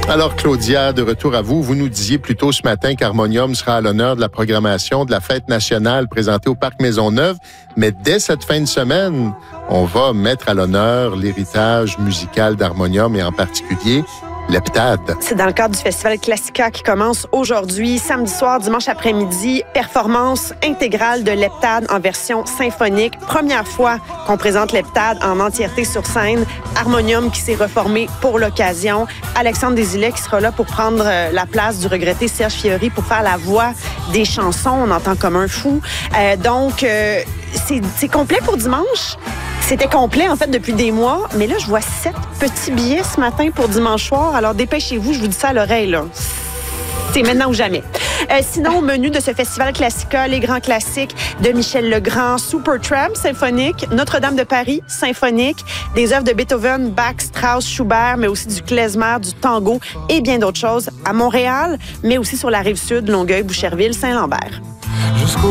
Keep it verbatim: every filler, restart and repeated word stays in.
Alors, Claudia, de retour à vous. Vous nous disiez plus tôt ce matin qu'Harmonium sera à l'honneur de la programmation de la fête nationale présentée au Parc Maisonneuve. Mais dès cette fin de semaine, on va mettre à l'honneur l'héritage musical d'Harmonium et en particulier l'Heptade. C'est dans le cadre du Festival Classica qui commence aujourd'hui, samedi soir, dimanche après-midi. Performance intégrale de l'Heptade en version symphonique. Première fois qu'on présente l'Heptade en entièreté sur scène. Harmonium qui s'est reformé pour l'occasion. Alexandre Desilets qui sera là pour prendre la place du regretté Serge Fiori pour faire la voix des chansons. On entend comme un fou. Euh, donc, euh, c'est, c'est complet pour dimanche. C'était complet, en fait, depuis des mois. Mais là, je vois sept petits billets ce matin pour dimanche soir. Alors, dépêchez-vous, je vous dis ça à l'oreille, là. C'est maintenant ou jamais. Euh, sinon, au menu de ce festival Classica, les grands classiques de Michel Legrand, Supertramp symphonique, Notre-Dame de Paris symphonique, des œuvres de Beethoven, Bach, Strauss, Schubert, mais aussi du klezmer, du tango et bien d'autres choses à Montréal, mais aussi sur la rive sud, Longueuil, Boucherville, Saint-Lambert. Jusqu'au